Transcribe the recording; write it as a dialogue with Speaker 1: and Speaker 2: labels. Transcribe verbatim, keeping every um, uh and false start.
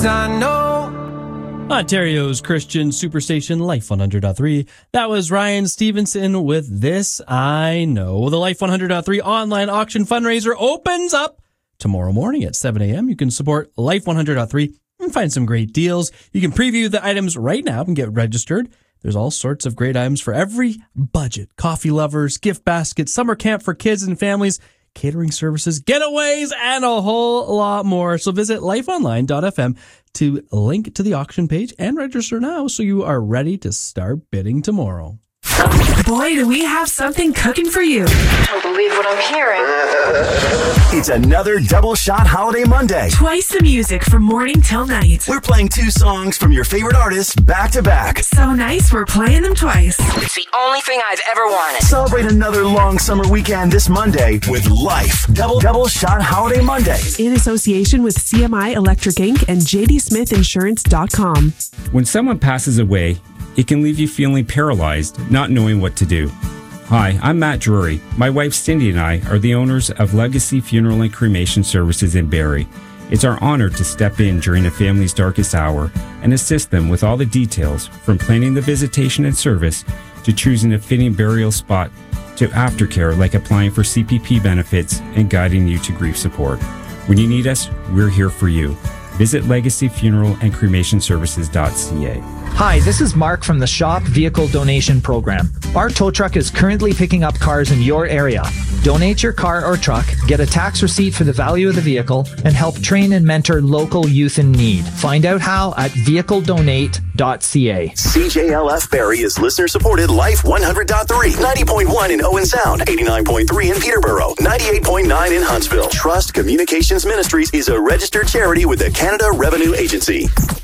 Speaker 1: 'cause I know
Speaker 2: Ontario's Christian Superstation, Life one hundred point three. That was Ryan Stevenson with This I Know. The Life one hundred point three online auction fundraiser opens up tomorrow morning at seven a.m. You can support Life one hundred point three and find some great deals. You can preview the items right now and get registered. There's all sorts of great items for every budget. Coffee lovers, gift baskets, summer camp for kids and families, catering services, getaways, and a whole lot more. So visit life online dot f m to link to the auction page and register now so you are ready to start bidding tomorrow.
Speaker 3: Boy, do we have something cooking for you.
Speaker 4: Can't believe what I'm hearing.
Speaker 5: It's another Double Shot Holiday Monday.
Speaker 3: Twice the music from morning till night.
Speaker 5: We're playing two songs from your favorite artists back to back.
Speaker 3: So nice, we're playing them twice.
Speaker 4: It's the only thing I've ever wanted.
Speaker 5: Celebrate another long summer weekend this Monday with Life. Double Double Shot Holiday Monday.
Speaker 3: In association with C M I Electric Incorporated and j d smith insurance dot com.
Speaker 6: When someone passes away, it can leave you feeling paralyzed, not knowing what to do. Hi, I'm Matt Drury. My wife Cindy and I are the owners of Legacy Funeral and Cremation Services in Barrie. It's our honor to step in during a family's darkest hour and assist them with all the details, from planning the visitation and service to choosing a fitting burial spot to aftercare like applying for C P P benefits and guiding you to grief support. When you need us, we're here for you. Visit legacy funeral and cremation services dot c a.
Speaker 7: Hi, this is Mark from the Shop Vehicle Donation Program. Our tow truck is currently picking up cars in your area. Donate your car or truck, get a tax receipt for the value of the vehicle, and help train and mentor local youth in need. Find out how at vehicle donate dot c a.
Speaker 5: C J L F Barrie is listener-supported Life one hundred point three, ninety point one in Owen Sound, eighty-nine point three in Peterborough, ninety-eight point nine in Huntsville. Trust Communications Ministries is a registered charity with the Canada Revenue Agency.